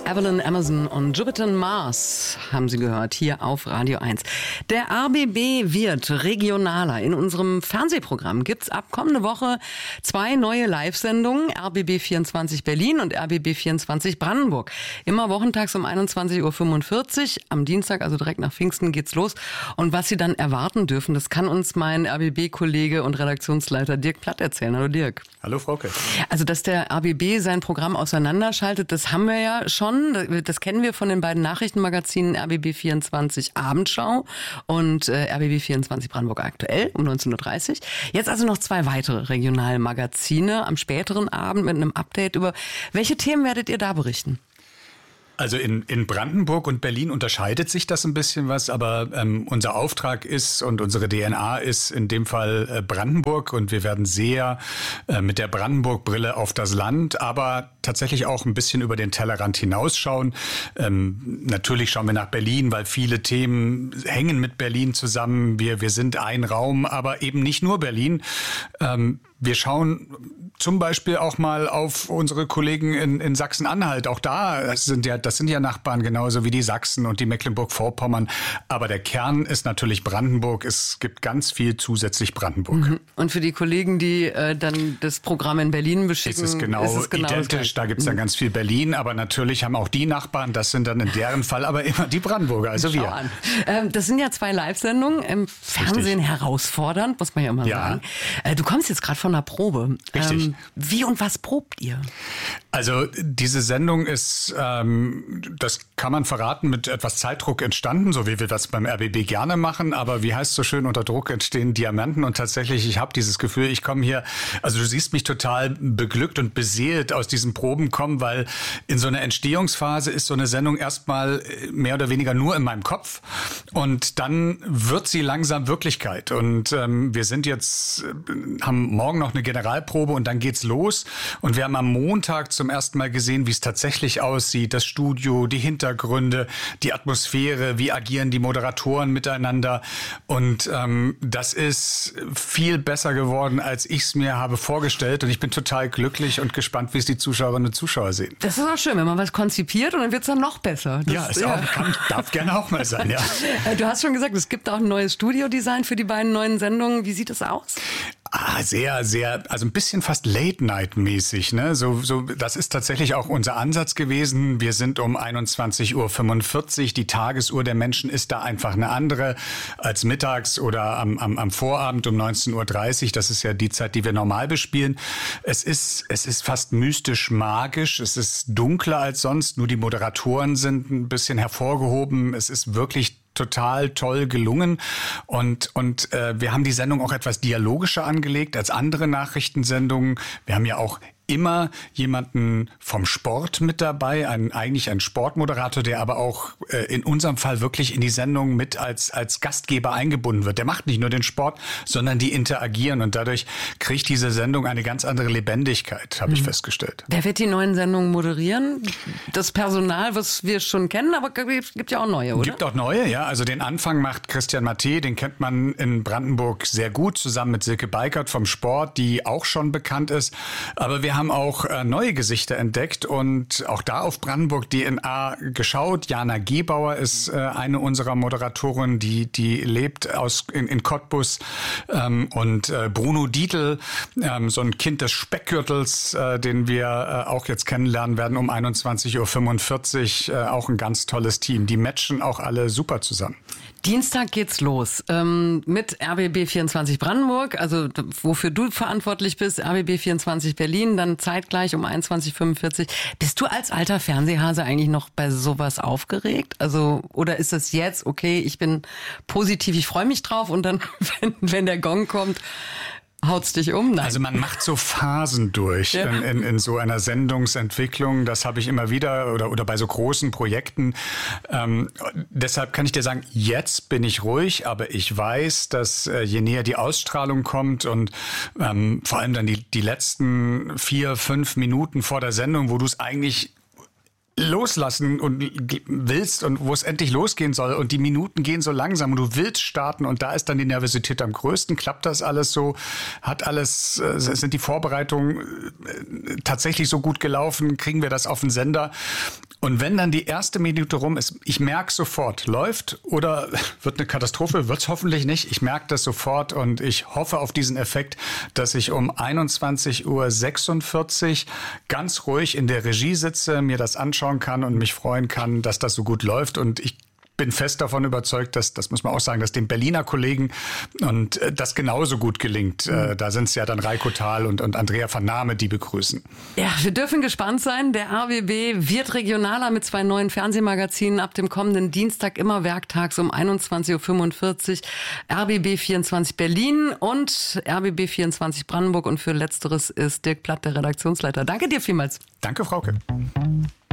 Evelyn Amazon und Jupiter Mars haben Sie gehört, hier auf Radio 1. Der RBB wird regionaler. In unserem Fernsehprogramm gibt's ab kommende Woche 2 neue Live-Sendungen, RBB 24 Berlin und RBB 24 Brandenburg. Immer wochentags um 21.45 Uhr. Am Dienstag, also direkt nach Pfingsten, geht's los. Und was Sie dann erwarten dürfen, das kann uns mein RBB-Kollege und Redaktionsleiter Dirk Platt erzählen. Hallo Dirk. Hallo Frauke. Also, dass der RBB sein Programm auseinanderschaltet, das haben wir ja schon. Das kennen wir von den beiden Nachrichtenmagazinen RBB 24 Abendschau und RBB 24 Brandenburg aktuell um 19.30 Uhr. Jetzt also noch 2 weitere Regionalmagazine am späteren Abend mit einem Update. Über welche Themen werdet ihr da berichten? Also in Brandenburg und Berlin unterscheidet sich das ein bisschen was, aber unser Auftrag ist und unsere DNA ist in dem Fall Brandenburg und wir werden sehr mit der Brandenburg-Brille auf das Land, aber tatsächlich auch ein bisschen über den Tellerrand hinausschauen. Natürlich schauen wir nach Berlin, weil viele Themen hängen mit Berlin zusammen. Wir sind ein Raum, aber eben nicht nur Berlin. Wir schauen zum Beispiel auch mal auf unsere Kollegen in Sachsen-Anhalt. Auch das sind ja Nachbarn genauso wie die Sachsen und die Mecklenburg-Vorpommern. Aber der Kern ist natürlich Brandenburg. Es gibt ganz viel zusätzlich Brandenburg. Und für die Kollegen, die dann das Programm in Berlin beschicken, ist es genau identisch. Da gibt es dann ganz viel Berlin. Aber natürlich haben auch die Nachbarn, das sind dann in deren Fall aber immer die Brandenburger, also wir. Das sind ja 2 Live-Sendungen. Im Fernsehen herausfordernd, muss man ja immer sagen. Du kommst jetzt gerade von einer Probe. Richtig. Wie und was probt ihr? Also diese Sendung ist, das kann man verraten, mit etwas Zeitdruck entstanden, so wie wir das beim RBB gerne machen. Aber wie heißt es so schön, unter Druck entstehen Diamanten. Und tatsächlich, ich habe dieses Gefühl, ich komme hier, also du siehst mich total beglückt und beseelt aus diesen Proben kommen, weil in so einer Entstehungsphase ist so eine Sendung erstmal mehr oder weniger nur in meinem Kopf. Und dann wird sie langsam Wirklichkeit. Und wir sind jetzt, haben morgen noch eine Generalprobe und dann geht's los. Und wir haben am Montag zum ersten Mal gesehen, wie es tatsächlich aussieht. Das Studio, die Hintergründe, die Atmosphäre, wie agieren die Moderatoren miteinander. Und das ist viel besser geworden, als ich es mir habe vorgestellt. Und ich bin total glücklich und gespannt, wie es die Zuschauerinnen und Zuschauer sehen. Das ist auch schön, wenn man was konzipiert und dann wird es dann noch besser. Darf gerne auch mal sein, ja. Du hast schon gesagt, es gibt auch ein neues Studiodesign für die beiden neuen Sendungen. Wie sieht es aus? Sehr, sehr, also ein bisschen fast Late-Night-mäßig, ne? Das ist tatsächlich auch unser Ansatz gewesen. Wir sind um 21.45 Uhr. Die Tagesuhr der Menschen ist da einfach eine andere als mittags oder am Vorabend um 19.30 Uhr. Das ist ja die Zeit, die wir normal bespielen. Es ist fast mystisch magisch. Es ist dunkler als sonst. Nur die Moderatoren sind ein bisschen hervorgehoben. Es ist wirklich total toll gelungen und wir haben die Sendung auch etwas dialogischer angelegt als andere Nachrichtensendungen. Wir haben ja auch immer jemanden vom Sport mit dabei, eigentlich ein Sportmoderator, der aber auch in unserem Fall wirklich in die Sendung mit als Gastgeber eingebunden wird. Der macht nicht nur den Sport, sondern die interagieren und dadurch kriegt diese Sendung eine ganz andere Lebendigkeit, habe ich festgestellt. Wer wird die neuen Sendungen moderieren? Das Personal, was wir schon kennen, aber es gibt ja auch neue, oder? Gibt auch neue, ja. Also den Anfang macht Christian Matte, den kennt man in Brandenburg sehr gut, zusammen mit Silke Beikert vom Sport, die auch schon bekannt ist. Aber wir haben auch neue Gesichter entdeckt und auch da auf Brandenburg DNA geschaut. Jana Gebauer ist eine unserer Moderatoren, die lebt in Cottbus. Und Bruno Dietl, so ein Kind des Speckgürtels, den wir auch jetzt kennenlernen werden um 21.45 Uhr. Auch ein ganz tolles Team. Die matchen auch alle super zusammen. Dienstag geht's los mit RBB 24 Brandenburg, also wofür du verantwortlich bist, RBB 24 Berlin, dann zeitgleich um 21.45 Uhr. Bist du als alter Fernsehhase eigentlich noch bei sowas aufgeregt? Also, oder ist das jetzt, okay, ich bin positiv, ich freue mich drauf und dann, wenn der Gong kommt, haut's dich um? Nein. Also man macht so Phasen durch in so einer Sendungsentwicklung. Das habe ich immer wieder oder bei so großen Projekten. Deshalb kann ich dir sagen, jetzt bin ich ruhig, aber ich weiß, dass je näher die Ausstrahlung kommt und vor allem dann die letzten 4-5 Minuten vor der Sendung, wo du es eigentlich loslassen und willst und wo es endlich losgehen soll und die Minuten gehen so langsam und du willst starten und da ist dann die Nervosität am größten. Klappt das alles so? Sind die Vorbereitungen tatsächlich so gut gelaufen? Kriegen wir das auf den Sender? Und wenn dann die erste Minute rum ist, ich merke sofort, läuft oder wird eine Katastrophe, wird es hoffentlich nicht. Ich merke das sofort und ich hoffe auf diesen Effekt, dass ich um 21:46 Uhr ganz ruhig in der Regie sitze, mir das anschauen kann und mich freuen kann, dass das so gut läuft. Und ich bin fest davon überzeugt, dass, das muss man auch sagen, dass den Berliner Kollegen und das genauso gut gelingt. Da sind es ja dann Reiko Thal und Andrea van Name, die begrüßen. Ja, wir dürfen gespannt sein. Der RBB wird regionaler mit 2 neuen Fernsehmagazinen ab dem kommenden Dienstag, immer werktags um 21:45 Uhr. RBB 24 Berlin und RBB 24 Brandenburg. Und für Letzteres ist Dirk Platt, der Redaktionsleiter. Danke dir vielmals. Danke, Frauke.